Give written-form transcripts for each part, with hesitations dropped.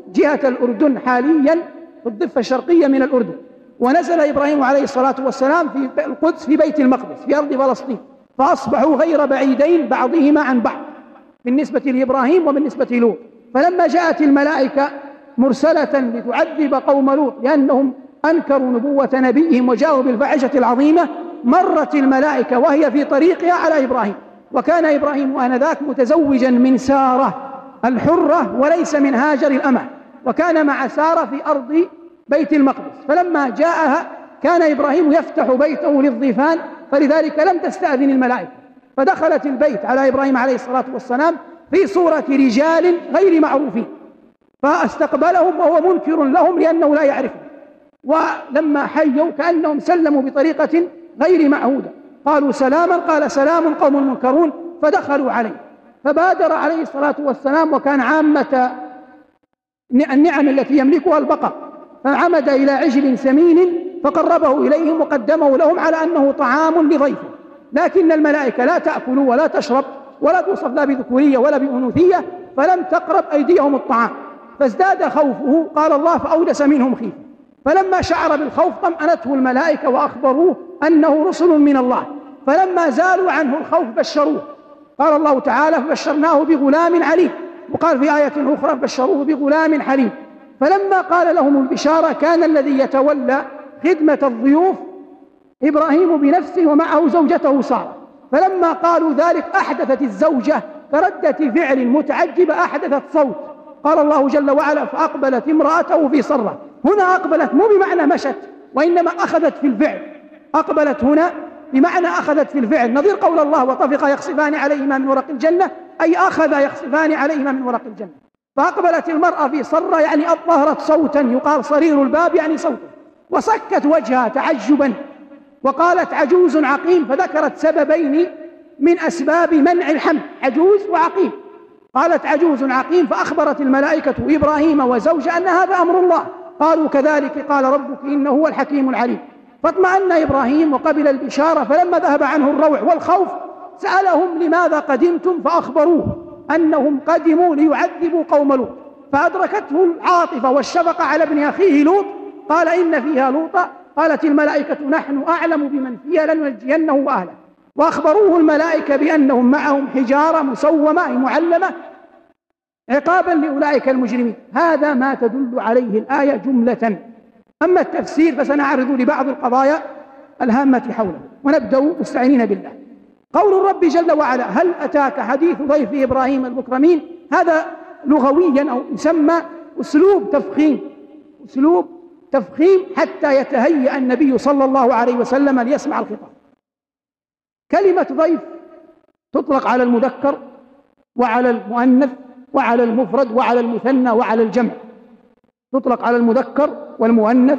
جهة الأردن حاليا في الضفة الشرقية من الأردن. ونزل إبراهيم عليه الصلاة والسلام في القدس في بيت المقدس في أرض فلسطين، فأصبحوا غير بعيدين بعضهما عن بعض بالنسبة لإبراهيم وبالنسبة لوط. فلما جاءت الملائكة مرسلة لتعذب قوم لوط لأنهم أنكروا نبوة نبيهم وجاءوا بالفاحشة العظيمة، مرت الملائكة وهي في طريقها على إبراهيم، وكان إبراهيم آنذاك متزوجا من سارة الحرة وليس من هاجر الأمة، وكان مع سارة في أرض بيت المقدس. فلما جاءها كان إبراهيم يفتح بيته للضيفان، فلذلك لم تستأذن الملائكة، فدخلت البيت على إبراهيم عليه الصلاة والسلام في صورة رجال غير معروفين، فاستقبلهم وهو منكر لهم لأنه لا يعرفهم. ولما حيوا كأنهم سلموا بطريقة غير معهودة، قالوا سلاما، قال سلام قوم منكرون، فدخلوا عليه. فبادر عليه الصلاة والسلام، وكان عامة النعم التي يملكها البقر، فعمد إلى عجل سمين فقربه إليهم وقدمه لهم على أنه طعام لضيفه. لكن الملائكة لا تأكل ولا تشرب ولا توصف لا بذكورية ولا بأنوثية، فلم تقرب أيديهم الطعام، فازداد خوفه، قال الله فأوجس منهم خيفة. فلما شعر بالخوف طمأنته الملائكة وأخبروه أنه رسل من الله، فلما زالوا عنه الخوف بشروه، قال الله تعالى فبشرناه بغلام عليم، وقال في آية أخرى بشروه بغلام حليم. فلما قال لهم البشارة كان الذي يتولى خدمة الضيوف إبراهيم بنفسه ومعه زوجته سارة. فلما قالوا ذلك أحدثت الزوجة كردة فعل متعجبة، أحدثت صوت، قال الله جل وعلا فأقبلت امرأته في صرة. هنا أقبلت مو بمعنى مشت، وإنما أخذت في الفعل. أقبلت هنا بمعنى أخذت في الفعل، نظير قول الله وطفق يخصفان عليهما من ورق الجنة، أي أخذ يخصفان عليهما من ورق الجنة. فأقبلت المرأة في صرة يعني أظهرت صوتا، يقال صرير الباب يعني صوتا، وسكت وجهها تعجبا، وقالت عجوز عقيم، فذكرت سببين من أسباب منع الحمل، عجوز وعقيم. قالت عجوز عقيم، فأخبرت الملائكة إبراهيم وزوجه أن هذا أمر الله، قالوا كذلك قال ربك إنه هو الحكيم العليم. فاطمأن إبراهيم وقبل البشارة، فلما ذهب عنه الروع والخوف سألهم لماذا قدمتم، فأخبروه أنهم قدموا ليعذبوا قوم لوط، فأدركته العاطفة والشفقة على ابن أخيه لوط، قال إن فيها لوطا، قالت الملائكة نحن أعلم بمن فيها لننجينه وأهله. وأخبروه الملائكة بأنهم معهم حجارة مسومة معلمة عقابا لأولئك المجرمين. هذا ما تدل عليه الآية جملة. أما التفسير فسنعرض لبعض القضايا الهامة حوله، ونبدأ مستعينين بالله. قول الرب جل وعلا هل أتاك حديث ضيف إبراهيم المكرمين، هذا لغويا أو يسمى أسلوب تفخيم حتى يتهيأ النبي صلى الله عليه وسلم ليسمع الخطاب. كلمة ضيف تطلق على المذكر وعلى المؤنث وعلى المفرد وعلى المثنى وعلى الجمع، تطلق على المذكر والمؤنث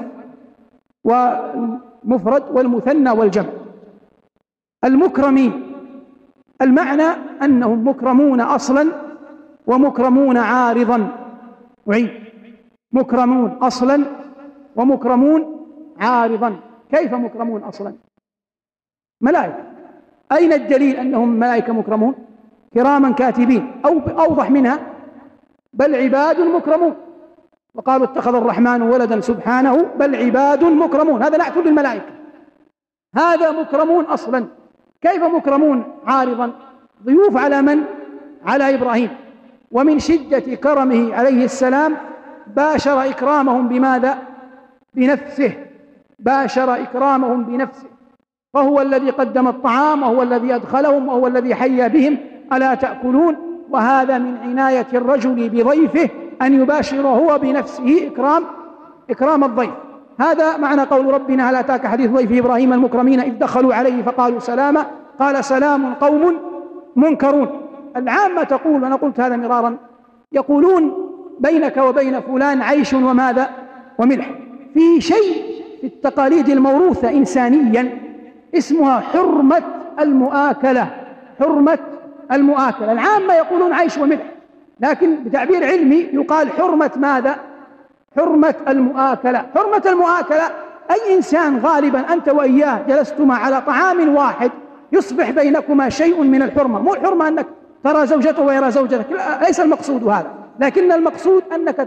والمفرد والمثنى والجمع. المكرمين المعنى أنهم مكرمون أصلا ومكرمون عارضا. وعيد مكرمون أصلا ومكرمون عارضا. كيف مكرمون أصلا؟ ملائكة. أين الدليل أنهم ملائكة مكرمون؟ كراما كاتبين، أو أوضح منها بل عباد مكرمون، وقالوا اتخذ الرحمن ولدا سبحانه بل عباد مكرمون، هذا نعت للملائكة. هذا مكرمون أصلا. كيف مكرمون عارضا؟ ضيوف على من؟ على إبراهيم، ومن شدة كرمه عليه السلام باشر إكرامهم بماذا؟ بنفسه، باشر إكرامهم بنفسه، فهو الذي قدم الطعام وهو الذي أدخلهم وهو الذي حيا بهم، ألا تأكلون؟ وهذا من عناية الرجل بضيفه أن يباشر هو بنفسه إكرام الضيف. هذا معنى قول ربنا هل أتاك حديث ضيف إبراهيم المكرمين إذ دخلوا عليه فقالوا سلاما، قال سلام قوم منكرون. العامة تقول، وأنا قلت هذا مرارا، يقولون بينك وبين فلان عيش وماذا؟ وملح. في شيء في التقاليد الموروثة إنسانيا اسمها حرمة المؤاكلة. حرمة المؤاكلة. العامة يقولون عيش وملح، لكن بتعبير علمي يقال حرمة ماذا؟ حرمة المؤاكلة. حرمة المؤاكلة أي إنسان غالبا أنت وإياه جلستما على طعام واحد يصبح بينكما شيء من الحرمة. مو الحرمة أنك ترى زوجته ويرى زوجتك، ليس المقصود هذا، لكن المقصود أنك